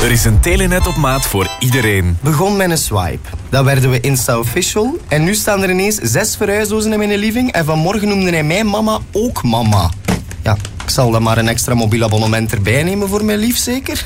Er is een Telenet op maat voor iedereen. Begon met een swipe. Dan werden we Insta-official. En nu staan er ineens 6 verhuisdozen in mijn living. En vanmorgen noemde hij mij mama ook mama. Ja, ik zal dan maar een extra mobiel abonnement erbij nemen voor mijn lief, zeker?